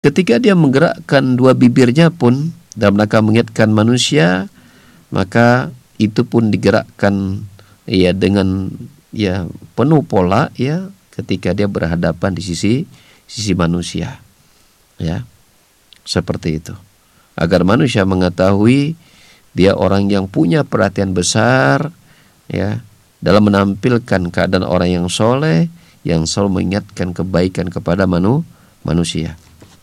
ketika dia menggerakkan dua bibirnya pun dalam rangka mengingatkan manusia, maka itu pun digerakkan ya dengan ya penuh pola ya ketika dia berhadapan di sisi manusia. Ya. Seperti itu. Agar manusia mengetahui dia orang yang punya perhatian besar ya dalam menampilkan keadaan orang yang soleh, yang selalu mengingatkan kebaikan kepada manusia.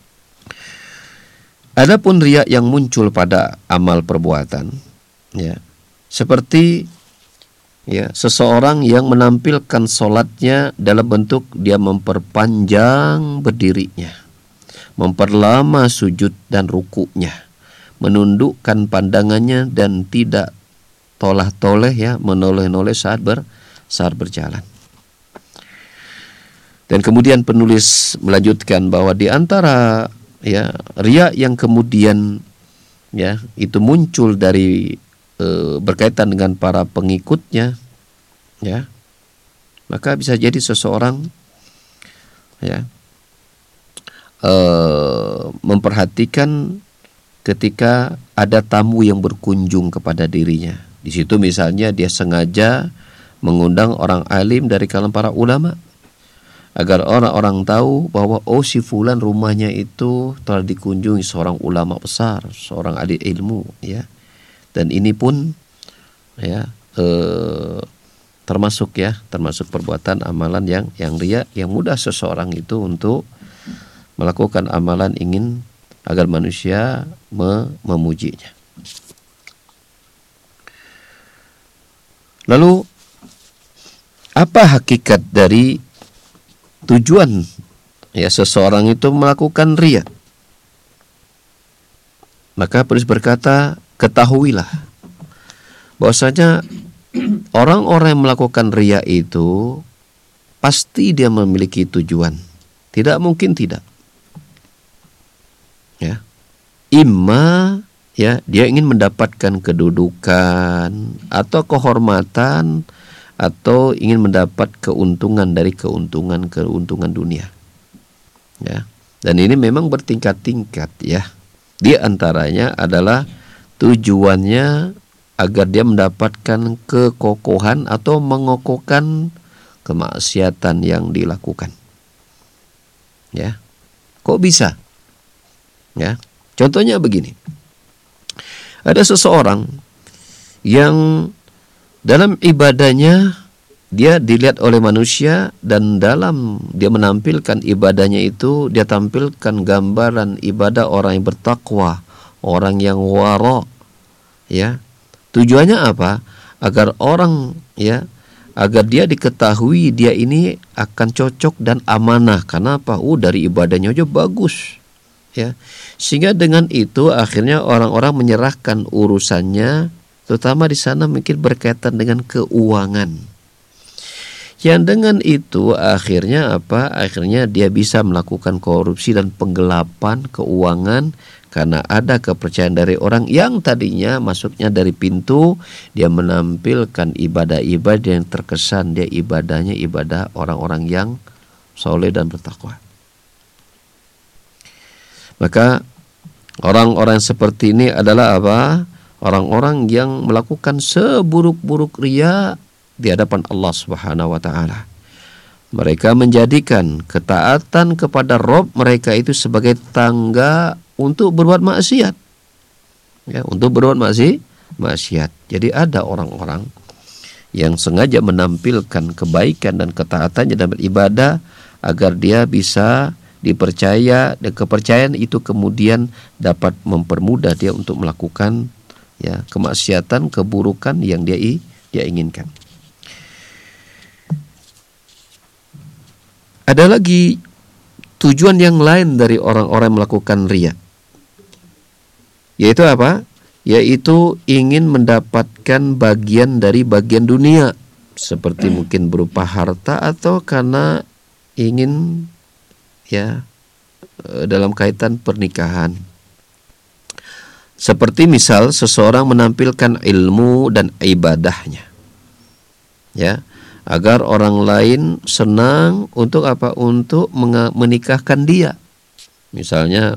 Adapun riya yang muncul pada amal perbuatan, ya, seperti ya seseorang yang menampilkan solatnya dalam bentuk dia memperpanjang berdirinya, memperlama sujud dan rukuknya, menundukkan pandangannya dan tidak tolah-toleh ya, menoleh-noleh saat berjalan. Dan kemudian penulis melanjutkan bahwa di antara ya riya yang kemudian ya itu muncul dari berkaitan dengan para pengikutnya ya, maka bisa jadi seseorang ya memperhatikan ketika ada tamu yang berkunjung kepada dirinya. Di situ misalnya dia sengaja mengundang orang alim dari kalangan para ulama agar orang-orang tahu bahwa oh si fulan rumahnya itu telah dikunjungi seorang ulama besar, seorang ahli ilmu ya. Dan ini pun ya termasuk perbuatan amalan yang riya, yang mudah seseorang itu untuk melakukan amalan ingin agar manusia memujinya. Lalu apa hakikat dari tujuan ya seseorang itu melakukan riya? Maka penulis berkata, ketahuilah bahwasanya orang-orang yang melakukan riya itu pasti dia memiliki tujuan. Tidak mungkin tidak. Ya. Imma ya dia ingin mendapatkan kedudukan atau kehormatan atau ingin mendapat keuntungan dari keuntungan dunia. Ya. Dan ini memang bertingkat-tingkat ya. Di antaranya adalah tujuannya agar dia mendapatkan kekokohan atau mengokohkan kemaksiatan yang dilakukan. Ya. Kok bisa? Ya. Contohnya begini. Ada seseorang yang dalam ibadahnya dia dilihat oleh manusia, dan dalam dia menampilkan ibadahnya itu dia tampilkan gambaran ibadah orang yang bertakwa, orang yang wara. Ya. Tujuannya apa? Agar orang ya, agar dia diketahui dia ini akan cocok dan amanah. Karena apa? Dari ibadahnya aja bagus. Ya. Sehingga dengan itu akhirnya orang-orang menyerahkan urusannya, terutama di sana mungkin berkaitan dengan keuangan. Yang dengan itu akhirnya apa? Akhirnya dia bisa melakukan korupsi dan penggelapan keuangan karena ada kepercayaan dari orang yang tadinya masuknya dari pintu, dia menampilkan ibadah-ibadah yang terkesan dia ibadahnya ibadah orang-orang yang soleh dan bertakwa. Maka orang-orang seperti ini adalah apa? Orang-orang yang melakukan seburuk-buruk riya di hadapan Allah Subhanahu wa taala. Mereka menjadikan ketaatan kepada Rabb mereka itu sebagai tangga untuk berbuat maksiat. Ya, untuk berbuat maksiat. Jadi ada orang-orang yang sengaja menampilkan kebaikan dan ketaatannya dalam beribadah agar dia bisa dipercaya, dan kepercayaan itu kemudian dapat mempermudah dia untuk melakukan ya kemaksiatan, keburukan yang dia inginkan. Ada lagi tujuan yang lain dari orang-orang melakukan riya. Yaitu apa? Yaitu ingin mendapatkan bagian dari bagian dunia, seperti mungkin berupa harta atau karena ingin ya dalam kaitan pernikahan. Seperti misal seseorang menampilkan ilmu dan ibadahnya. Ya, agar orang lain senang untuk apa? Untuk menikahkan dia. Misalnya